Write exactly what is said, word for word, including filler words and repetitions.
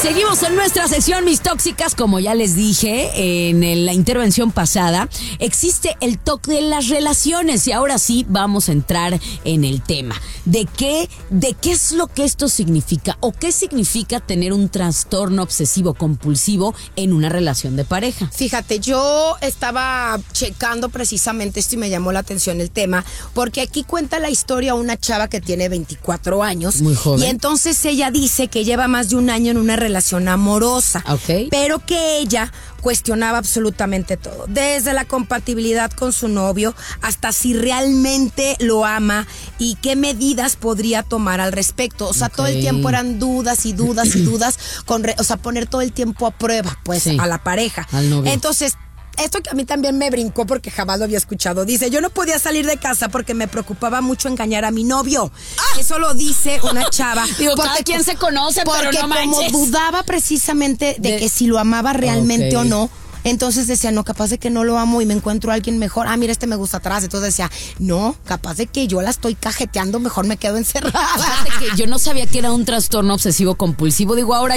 Seguimos en nuestra sección Mis Tóxicas, como ya les dije en el- la intervención pasada, existe el toque de las relaciones y ahora sí vamos a entrar en el tema de qué, de qué es lo que esto significa o qué significa tener un trastorno obsesivo compulsivo en una relación de pareja. Fíjate, yo estaba checando precisamente esto y me llamó la atención el tema, porque aquí cuenta la historia una chava que tiene veinticuatro años. Muy joven. Y entonces ella dice que lleva más de un año en una relación amorosa, Ok. pero que ella cuestionaba absolutamente todo, desde la compatibilidad con su novio hasta si realmente lo ama y qué medidas podría tomar al respecto. O sea, Ok. todo el tiempo eran dudas y dudas y dudas, con re- o sea, poner todo el tiempo a prueba, pues, Sí. a la pareja. Al novio. Entonces, esto que a mí también me brincó porque jamás lo había escuchado. Dice, yo no podía salir de casa porque me preocupaba mucho engañar a mi novio. Eso lo dice una chava. Digo, cada quien se conoce, pero porque no como manches. dudaba precisamente de, De- que si lo amaba realmente Ok. o no, entonces decía, no, capaz de que no lo amo y me encuentro a alguien mejor. Ah, mira, este me gusta atrás. Entonces decía, no, capaz de que yo la estoy cajeteando, mejor me quedo encerrada. Fíjate que yo no sabía que era un trastorno obsesivo compulsivo. Digo, ahora